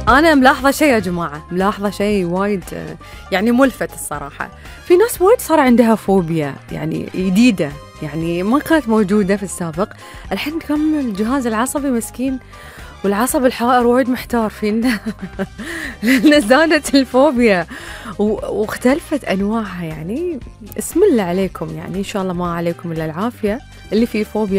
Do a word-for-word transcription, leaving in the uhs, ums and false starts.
أنا ملاحظة شيء يا جماعة، ملاحظة شيء وايد يعني ملفت الصراحة. في ناس وايد صار عندها فوبيا يعني جديدة، يعني ما كانت موجودة في السابق. الحين كم الجهاز العصبي مسكين والعصب الحائر وايد محتار فينا لأن زادت الفوبيا واختلفت أنواعها. يعني اسم الله عليكم، يعني إن شاء الله ما عليكم إلا العافية اللي فيه فوبيا.